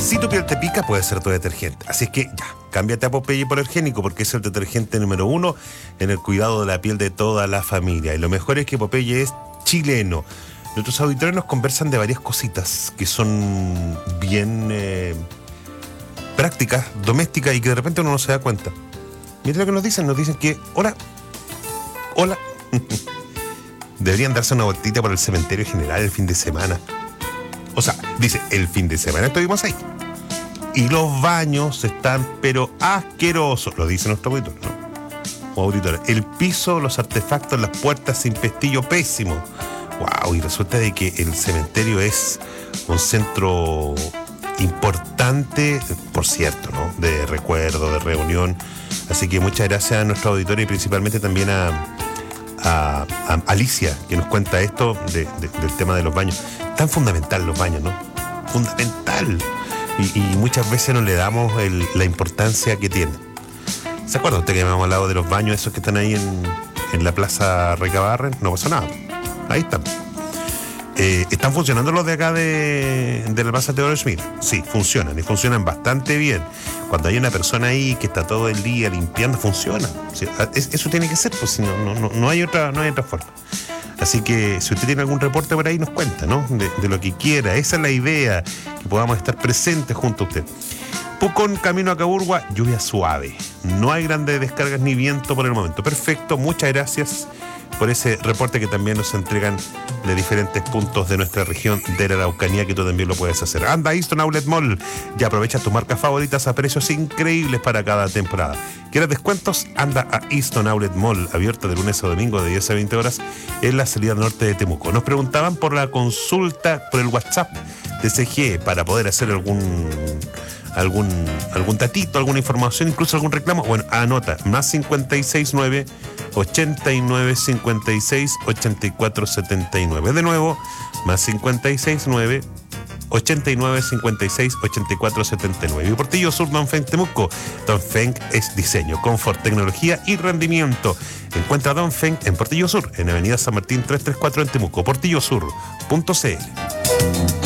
Si tu piel te pica, puede ser tu detergente. Así es que ya, cámbiate a Popeye Hipoalergénico porque es el detergente número 1 en el cuidado de la piel de toda la familia. Y lo mejor es que Popeye es chileno. Nuestros auditores nos conversan de varias cositas que son bien prácticas, domésticas y que de repente uno no se da cuenta. Mira lo que nos dicen que, hola, deberían darse una vueltita por el cementerio general el fin de semana. O sea, dice, el fin de semana estuvimos ahí. Y los baños están, pero asquerosos, lo dice nuestro auditor, ¿no? O auditora. El piso, los artefactos, las puertas sin pestillo, pésimo. Wow, y resulta de que el cementerio es un centro importante, por cierto, ¿no? De recuerdo, de reunión. Así que muchas gracias a nuestro auditor y principalmente también a Alicia, que nos cuenta esto del tema de los baños. Tan fundamental los baños, ¿no? Fundamental. Y muchas veces no le damos la importancia que tienen. ¿Se acuerda usted que me hemos hablado de los baños esos que están ahí en la Plaza Recabarren? No pasó nada. Ahí están. ¿Están funcionando los de acá de la Plaza Teodoro Schmidt? Sí, funcionan y funcionan bastante bien. Cuando hay una persona ahí que está todo el día limpiando, funciona. Sí, eso tiene que ser, pues si no hay otra forma. Así que si usted tiene algún reporte por ahí, nos cuenta, ¿no? De lo que quiera. Esa es la idea, que podamos estar presentes junto a usted. Pucón, camino a Caburgua, lluvia suave. No hay grandes descargas ni viento por el momento. Perfecto, muchas gracias por ese reporte que también nos entregan de diferentes puntos de nuestra región de la Araucanía, que tú también lo puedes hacer. Anda a Easton Outlet Mall y aprovecha tus marcas favoritas a precios increíbles para cada temporada. ¿Quieres descuentos? Anda a Easton Outlet Mall, abierto de lunes a domingo de 10 a 20 horas en la salida norte de Temuco. Nos preguntaban por la consulta por el WhatsApp de CGE para poder hacer algún datito, alguna información, incluso algún reclamo. Bueno, anota, más 569 89 56 84 79. De nuevo, más 569 89 56 84 79. Y Portillo Sur, Don Feng Temuco. Don Feng es diseño, confort, tecnología y rendimiento. Encuentra a Don Feng en Portillo Sur, en Avenida San Martín 334 en Temuco. portillosur.cl.